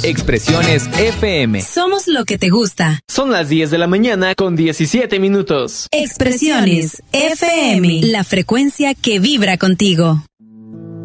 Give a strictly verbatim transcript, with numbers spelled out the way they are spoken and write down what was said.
Expresiones F M. Somos lo que te gusta. Son las diez de la mañana con diecisiete minutos. Expresiones F M. La frecuencia que vibra contigo.